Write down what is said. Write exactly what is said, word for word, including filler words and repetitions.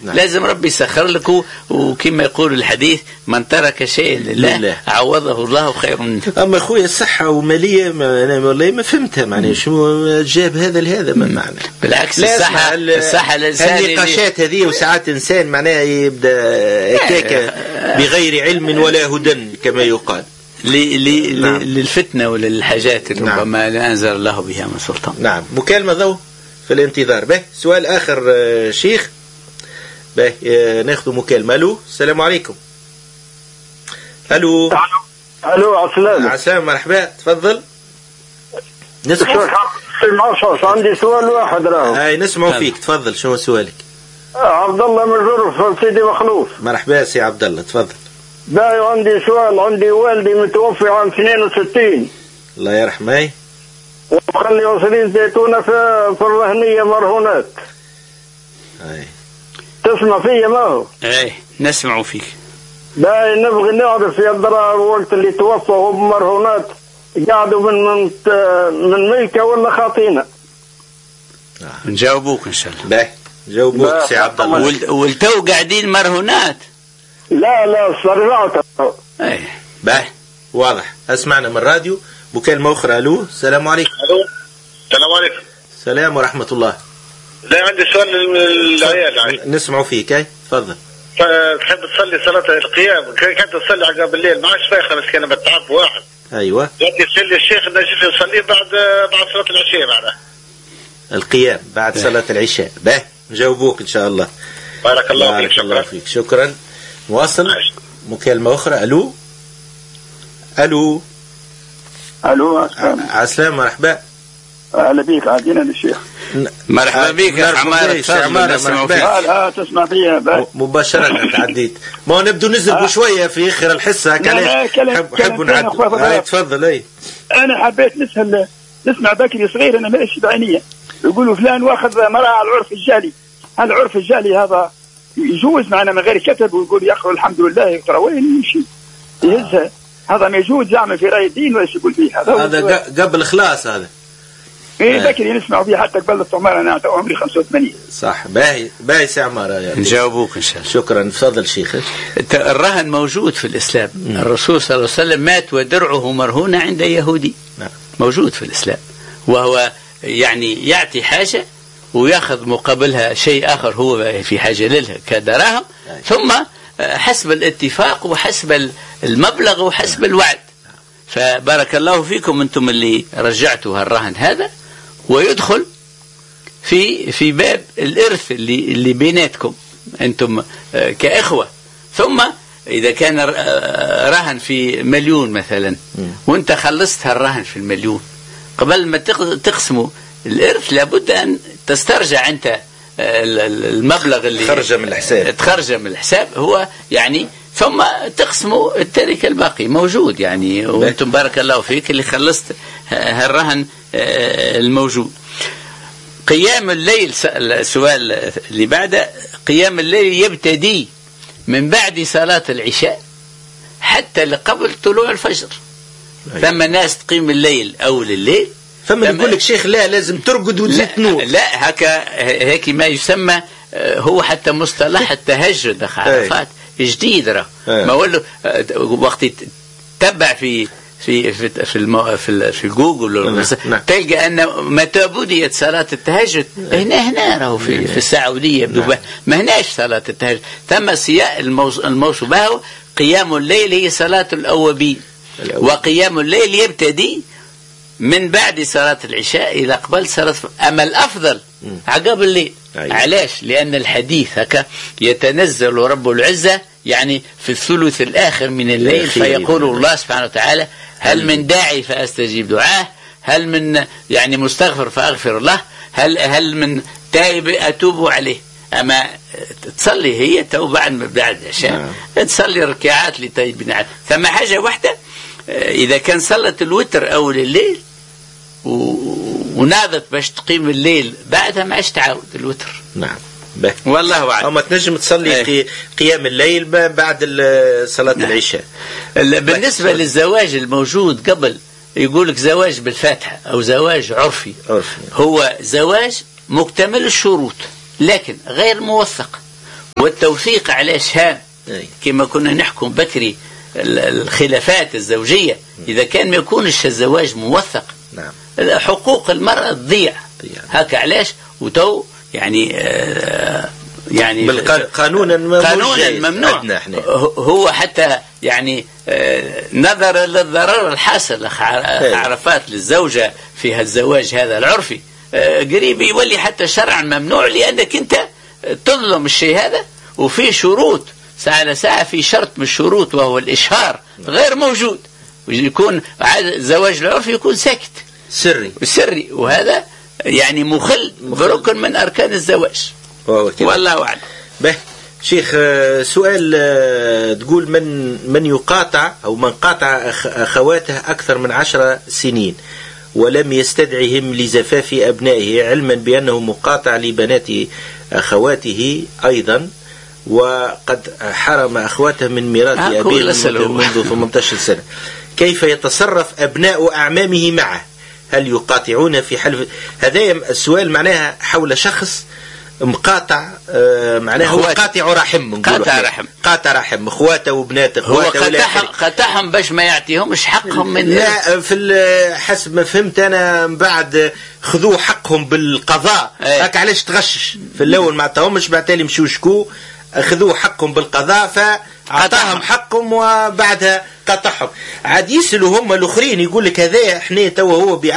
نعم. لازم ربي يسخر لك، وكما يقول الحديث من ترك شيء لله, لله عوضه الله خير منه. أما أخوي الصحة ومالية ما أنا والله ما فهمتها معناها شو جاب هذا لهذا ما معنى. بالعكس الصحة الصحة الإنسان النقاشات هذه وساعات إنسان معناها يبدأ هكاك بغير علم ولا هدى كما يقال نعم. للفتنة وللحاجات ربما لا أنزل الله بها من سلطان. نعم. مكالمة ضوء في الانتظار. به سؤال آخر شيخ. به ناخذ مكالمة. ألو السلام عليكم. ألو ألو عسلامة. عسلامة مرحبا تفضل. نسمع عندي سؤال واحد راهو. هاي نسمع فيك تفضل. شو سؤالك؟ عبد الله من جرف سيدي مخلوف. مرحبا سي عبد الله تفضل. باي عندي سؤال. عندي والدي متوفي عام اثنين وستين الله يرحمه، وخلي وصلين زيتونة في, في الرهنية مرهونات. اي تسمع فيا ما هو؟ اي نسمع فيك. باي نبغي نعرف يا درا الوقت اللي توفى هو بمرهونات قاعدوا من من من ملكة ولا خاطينة؟ نجاوبوك ان شاء الله. باي جاوبوك سي عبد الله. والتو قاعدين مرهونات؟ لا لا صرعت. اي باي واضح. اسمعنا من الراديو. مكالمة أخرى. ألو السلام عليكم. ألو السلام عليكم. السلام ورحمة الله. لا عندي سؤال للعيال يعني. نسمعوا فيك. اي تفضل. تحب تصلي صلاة القيام كنت تصلي عقب الليل ما عادش فايخة بس كان بتعب واحد. أيوة. يأتي يصلي الشيخ نجي نصلي بعد بعد صلاة العشاء معناها. القيام بعد صلاة العشاء. به نجاوبوك إن شاء الله. بارك الله بارك فيك. الله فيك. شكرا. مواصل. مكالمة أخرى. ألو ألو ألو عسلام مرحبا. أهلا بيك. عادينا للشيخ. مرحبا بك يا عمار. مرحبا. تسمع فيها مباشرة تعديت. ما نبدو نزل بشوية في آخر الحصة هكذا. حب حب نعد. تفضل. أي أنا حبيت نسأل نسمع بكري صغير أنا ماشي بعينية يقولوا فلان واخذ مرأة على العرف الجالي. هل العرف الجالي هذا يجوز معنا من غير كتب ويقول يقرأ الحمد لله يقرأ وين يمشي يهزها؟ هذا ما يجوز زعما في رأي الدين ولا يقول فيه هذا؟ هذا قبل إخلاص هذا. إيه بكري نسمع فيه حتى قبل الطمارة. أنا عمري خمسة وثمانين. صح. باهي باهي سي عمار. نجاوبوك إن شاء الله. شكرا. تفضل شيخ. الرهن موجود في الإسلام. م. الرسول صلى الله عليه وسلم مات ودرعه مرهونة عند يهودي. نعم. موجود في الإسلام، وهو يعني يعطي حاجة ويأخذ مقابلها شيء آخر هو في حاجة لها كدراهم. ثم حسب الاتفاق وحسب المبلغ وحسب الوعد. فبارك الله فيكم أنتم اللي رجعتوا هالرهن هذا، ويدخل في في باب الإرث اللي اللي بيناتكم أنتم كإخوة. ثم إذا كان رهن في مليون مثلا وأنت خلصت هالرهن في المليون، قبل ما تقسموا الإرث لابد أن تسترجع أنت المبلغ اللي تخرج من الحساب تخرج من الحساب هو يعني، ثم تقسموا التركة الباقي موجود يعني. وأنتم بارك الله فيك اللي خلصت هالرهن الموجود. قيام الليل، السؤال اللي بعده، قيام الليل يبتدي من بعد صلاة العشاء حتى لقبل طلوع الفجر. ثم ناس تقيم الليل أول الليل، ثم يقول لك شيخ لا لازم ترقد وتزيد تنوم. لا هكا هيك ما يسمى هو حتى مصطلح التهجد عرفات جديد راه. ما ولا وقت تتبع في في في في, المو في, في جوجل تلقى أن متى بديت صلاة التهجد هنا هنا راهو في في السعودية ما هناش صلاة التهجد. ثم سياق الموصو به قيام الليل هي صلاة الأوابين، وقيام الليل يبتدي من بعد صلاة العشاء إلى قبل صلاة. أما الأفضل عقب الليل. علاش؟ لأن الحديث هكا يتنزل رب العزة يعني في الثلث الآخر من الليل، فيقول الله سبحانه وتعالى هل من داعي فأستجيب دعاه، هل من يعني مستغفر فأغفر الله، هل هل من تائب أتوب عليه. أما تصلي هي تو بعد بعد العشاء تصلي ركعات لطيب. ثم حاجة واحدة، إذا كان صلت الوتر أول الليل وناضت باش تقيم الليل بعدها ما عادش تعاود الوتر. نعم والله أعلم. أما تنجم تصلي ايه. قيام الليل بعد صلاة نعم. العشاء. بالنسبة للزواج الموجود قبل يقولك زواج بالفاتحة أو زواج عرفي. عرفي هو زواج مكتمل الشروط لكن غير موثق، والتوثيق علاش هام كما كنا نحكم بكري الخلافات الزوجية إذا كان ما يكونش الزواج موثق. نعم. حقوق المرأة تضيع. هكا علاش وتو يعني آه يعني قانونا قانونا ممنوع. هو حتى يعني آه نظرا للضرر الحاصل عرفات للزوجة في هالزواج هذا العرفي آه قريب يولي حتى شرعا ممنوع، لأنك أنت تظلم الشيء هذا وفي شروط ساعة لساعة، في شرط من الشروط وهو الإشهار غير موجود، ويكون الزواج العرفي يكون ساكت سري سري وهذا يعني مخل بركن من أركان الزواج. والله أعلم. به شيخ سؤال تقول من من يقاطع أو من قاطع أخواته أكثر من عشر سنين ولم يستدعهم لزفاف أبنائه علما بأنه مقاطع لبنات أخواته أيضا، وقد حرم أخواته من ميراث أبيه منذ ثمانية عشر سنة، كيف يتصرف أبناء أعمامه معه؟ هل يقاطعون في حلف؟ هذا السؤال معناها حول شخص مقاطع آه معناها هو قاطع رحم، قاطع رحم قاطع رحم اخواته وبنات اخواته، هو قاطعهم قاطعهم باش ما يعطيهمش حقهم من لا في حسب ما فهمت انا من بعد خذوا حقهم بالقضاء. هاك علاش تغشش في الاول ما عطاهمش بعد تالي مشوا شكو اخذوا حقهم بالقضاء فعطاهم حقهم وبعدها قطعهم. عاد يسألوا هم الاخرين يقول لك هذا احنا تو هو